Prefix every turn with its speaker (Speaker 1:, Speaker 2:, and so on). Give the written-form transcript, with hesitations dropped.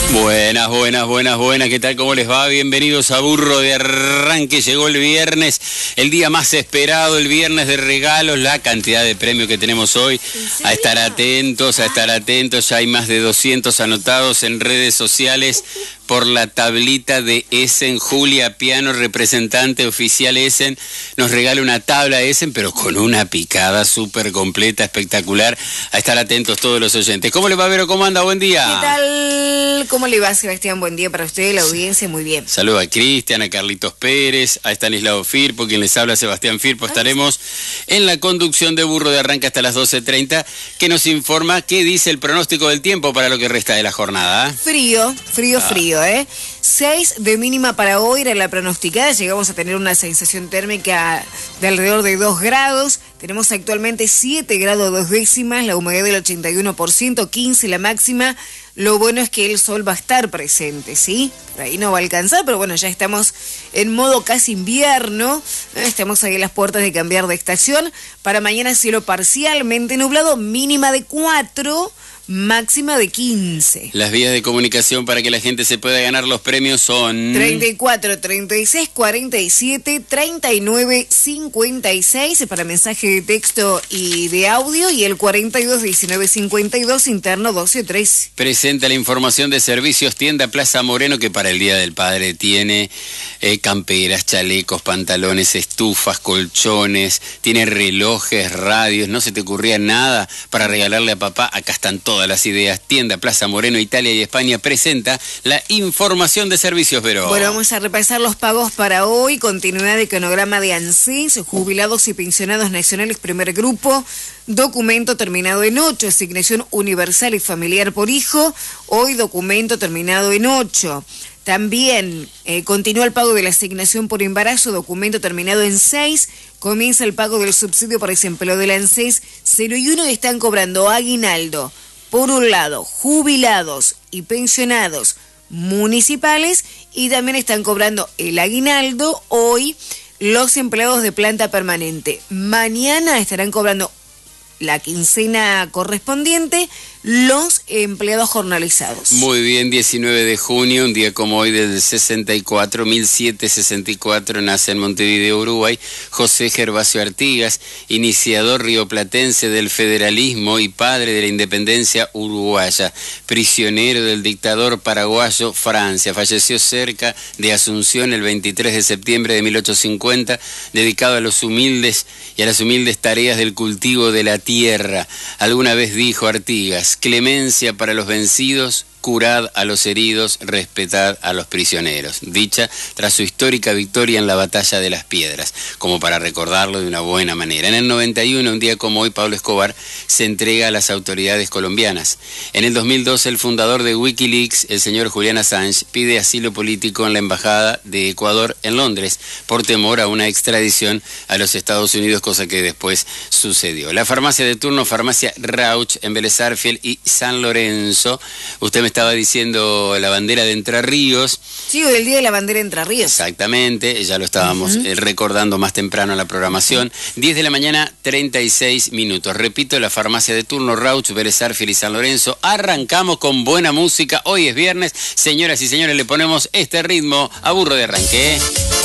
Speaker 1: Buenas, buenas, buenas, buenas, ¿qué tal? ¿Cómo les va? Bienvenidos a Burro de Arranque. Llegó el viernes, el día más esperado, el viernes de regalos, la cantidad de premios que tenemos hoy. A estar atentos, ya hay más de 200 anotados en redes sociales por la tablita de Essen. Julia Piano, representante oficial Essen, nos regala una tabla de Essen, pero con una picada súper completa, espectacular. A estar atentos todos los oyentes. ¿Cómo le va, Vero? ¿Cómo anda? Buen día.
Speaker 2: ¿Qué tal? ¿Cómo le va, Sebastián? Buen día para usted, la audiencia, muy bien.
Speaker 1: Saludos a Cristian, a Carlitos Pérez, a Estanislao Firpo, quien les habla, Sebastián Firpo. Estaremos en la conducción de Burro de Arranque hasta las 12:30, que nos informa qué dice el pronóstico del tiempo para lo que resta de la jornada.
Speaker 2: Frío, 6 de mínima para hoy era la pronosticada. Llegamos a tener una sensación térmica de alrededor de 2 grados. Tenemos actualmente 7 grados 2 décimas, la humedad del 81%, 15 la máxima. Lo bueno es que el sol va a estar presente, ¿sí? Por ahí no va a alcanzar, pero bueno, ya estamos en modo casi invierno. Estamos ahí a las puertas de cambiar de estación. Para mañana cielo parcialmente nublado, mínima de 4, máxima de 15.
Speaker 1: Las vías de comunicación para que la gente se pueda ganar los premios son
Speaker 2: 34 36 47 39 56 para mensaje de texto y de audio, y el 42 19 52 interno 12 13.
Speaker 1: Presenta la información de Servicios Tienda Plaza Moreno, que para el Día del Padre tiene camperas, chalecos, pantalones, estufas, colchones, tiene relojes, radios. No se te ocurría nada para regalarle a papá. Acá están todas las ideas. Tienda Plaza Moreno, Italia y España presenta la información de Servicios, Vero.
Speaker 2: Bueno, vamos a repasar los pagos para hoy. Continuidad de cronograma de ANSES, jubilados y pensionados nacionales, primer grupo. Documento terminado en 8, asignación universal y familiar por hijo. Hoy documento terminado en 8. También continúa el pago de la asignación por embarazo, documento terminado en 6. Comienza el pago del subsidio por desempleo del ANSES 0 y 1, y están cobrando aguinaldo. Por un lado, jubilados y pensionados municipales, y también están cobrando el aguinaldo hoy los empleados de planta permanente. Mañana estarán cobrando la quincena correspondiente los empleados jornalizados.
Speaker 1: Muy bien, 19 de junio, un día como hoy del 64, 1764, nace en Montevideo, Uruguay, José Gervasio Artigas, iniciador rioplatense del federalismo y padre de la independencia uruguaya, prisionero del dictador paraguayo Francia. Falleció cerca de Asunción el 23 de septiembre de 1850, dedicado a los humildes y a las humildes tareas del cultivo de la tierra. Alguna vez dijo Artigas: clemencia para los vencidos, curad a los heridos, respetad a los prisioneros. Dicha tras su histórica victoria en la Batalla de las Piedras, como para recordarlo de una buena manera. En el 91, un día como hoy, Pablo Escobar se entrega a las autoridades colombianas. En el 2012, el fundador de Wikileaks, el señor Julian Assange, pide asilo político en la Embajada de Ecuador en Londres, por temor a una extradición a los Estados Unidos, cosa que después sucedió. La farmacia de turno, Farmacia Rauch, en Vélez Sarsfield y San Lorenzo. Usted me estaba diciendo la bandera de Entre Ríos.
Speaker 2: Sí, el día de la bandera de Entre Ríos.
Speaker 1: Exactamente, ya lo estábamos recordando más temprano en la programación. 10 de la mañana, 36 minutos. Repito, la farmacia de turno, Rauch, Vélez Sarsfield y San Lorenzo. Arrancamos con buena música. Hoy es viernes. Señoras y señores, le ponemos este ritmo a Burro de Arranque.